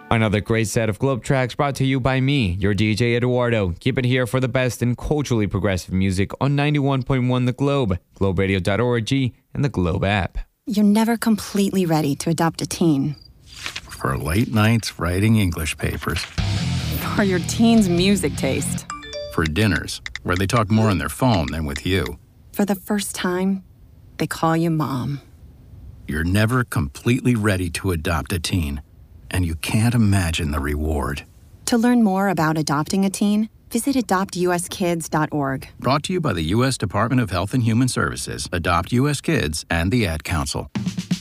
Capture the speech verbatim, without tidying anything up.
Another great set of Globe tracks brought to you by me, your D J Eduardo. Keep it here for the best in culturally progressive music on ninety-one point one The Globe, globe radio dot org, and the Globe app. You're never completely ready to adopt a teen. For late nights writing English papers. For your teen's music taste. For dinners, where they talk more on their phone than with you. For the first time, they call you mom. You're never completely ready to adopt a teen. And you can't imagine the reward. To learn more about adopting a teen, visit adopt u s kids dot org. Brought to you by the U S Department of Health and Human Services, Adopt U S Kids, and the Ad Council.